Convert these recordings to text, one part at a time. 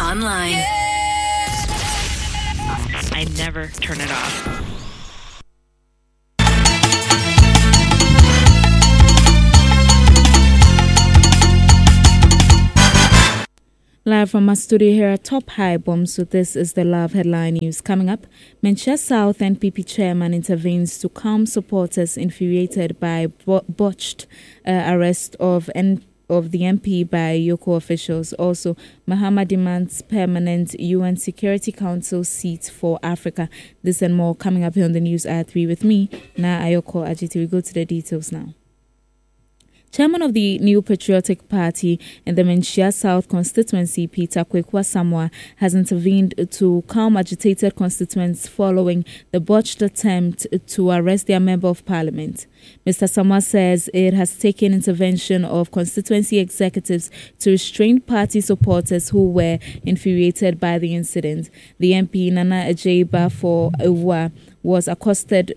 online. I never turn it off. Live from our studio here at Top High Bomb. So this is the Love Headline News. Coming up, Manchester South NPP chairman intervenes to calm supporters infuriated by botched arrest of the MP by Yoko officials. Also, Mahama demands permanent UN Security Council seat for Africa. This and more coming up here on the news at 3 with me, Na Ayoko Ajiti. We go to the details now. Chairman of the New Patriotic Party in the Manchester South constituency, Peter Kwekwa Samoa, has intervened to calm agitated constituents following the botched attempt to arrest their member of parliament. Mr. Samoa says it has taken intervention of constituency executives to restrain party supporters who were infuriated by the incident. The MP Nana Ajay for Ewa was accosted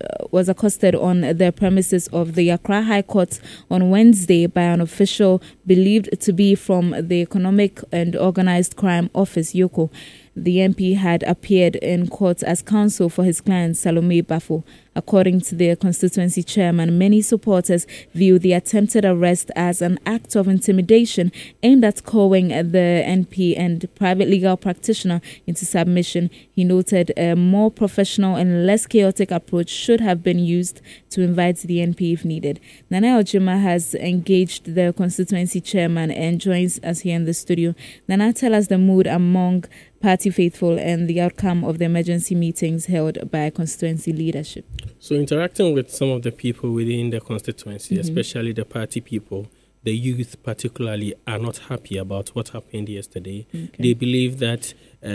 on the premises of the Accra High Court on Wednesday by an official believed to be from the Economic and Organised Crime Office, Yoko. The MP had appeared in court as counsel for his client Salome Bafo. According to the constituency chairman, many supporters view the attempted arrest as an act of intimidation aimed at cowing the NP and private legal practitioner into submission. He noted a more professional and less chaotic approach should have been used to invite the NP if needed. Nana Ojima has engaged the constituency chairman and joins us here in the studio. Nana, tell us the mood among party faithful and the outcome of the emergency meetings held by constituency leadership. So interacting with some of the people within the constituency, especially the party people, the youth particularly, are not happy about what happened yesterday. Okay. They believe that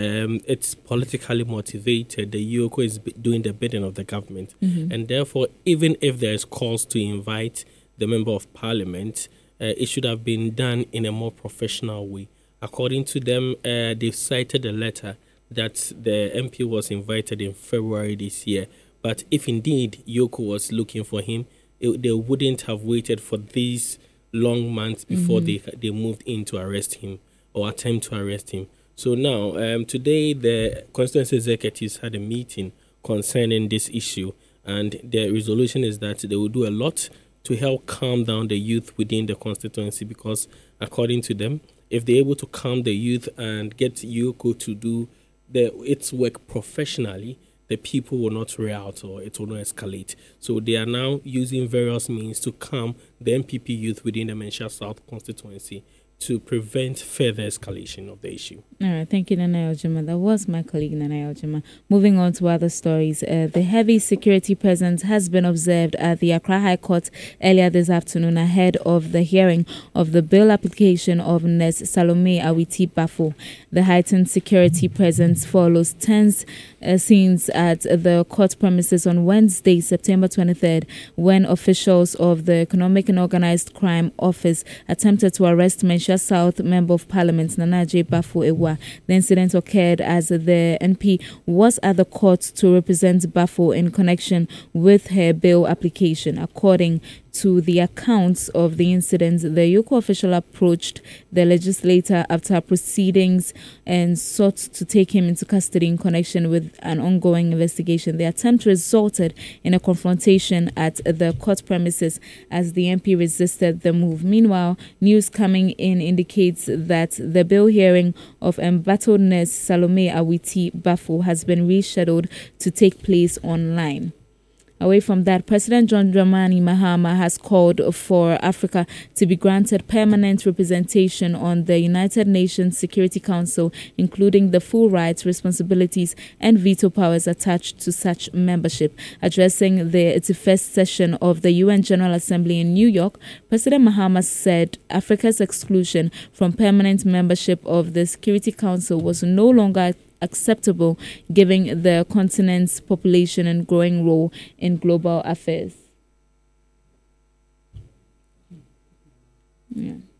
it's politically motivated. The UOCO is doing the bidding of the government. And therefore, even if there is calls to invite the member of parliament, it should have been done in a more professional way. According to them, they've cited a letter that the MP was invited in February this year. But if indeed Yoko was looking for him, they wouldn't have waited for these long months before they moved in to arrest him or attempt to arrest him. So now, today, the constituency executives had a meeting concerning this issue, and the resolution is that they will do a lot to help calm down the youth within the constituency, because according to them, if they're able to calm the youth and get Yoko to do its work professionally, the people will not react or it will not escalate. So they are now using various means to calm the MPP youth within the Manchester South constituency to prevent further escalation of the issue. All right, thank you, Nana Eljima. That was my colleague, Nana Eljima. Moving on to other stories. The heavy security presence has been observed at the Accra High Court earlier this afternoon ahead of the hearing of the bail application of Nurse Salome Awiti Bafo. The heightened security presence follows tense scenes at the court premises on Wednesday, September 23rd, when officials of the Economic and Organised Crime Office attempted to arrest Manchester South Member of Parliament Nana Ajay Bafo Ewa. The incident occurred as the NP was at the court to represent Bafo in connection with her bail application. According to the accounts of the incident, the Yoko official approached the legislator after proceedings and sought to take him into custody in connection with an ongoing investigation. The attempt resulted in a confrontation at the court premises as the MP resisted the move. Meanwhile, news coming in indicates that the bail hearing of embattled nurse Salome Awiti Bafo has been rescheduled to take place online. Away from that, President John Dramani Mahama has called for Africa to be granted permanent representation on the United Nations Security Council, including the full rights, responsibilities, and veto powers attached to such membership. Addressing the 81st session of the UN General Assembly in New York, President Mahama said Africa's exclusion from permanent membership of the Security Council was no longer acceptable given the continent's population and growing role in global affairs. Yeah.